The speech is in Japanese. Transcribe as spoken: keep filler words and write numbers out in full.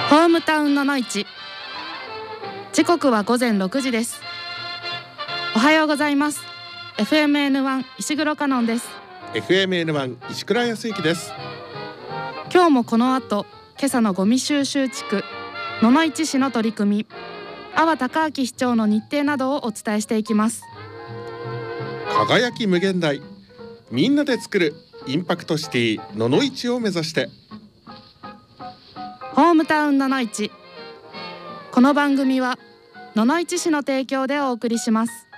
ホームタウンのの市。時刻はごぜんろくじです。おはようございます。 エフエムエヌワン 石黒香音です。 エフエムエヌワン 石倉康之です。 今日もこの後、今朝のゴミ収集地区野々市市の取り組み、阿波隆明市長の日程などをお伝えしていきます。 輝き無限大、みんなで作るインパクトシティ野々市を目指して。 ホームタウン野々市。この番組は野々市市の提供でお送りします。